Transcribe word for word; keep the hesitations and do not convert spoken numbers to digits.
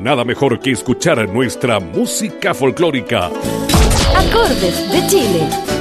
nada mejor que escuchar nuestra música folclórica. Acordes de Chile.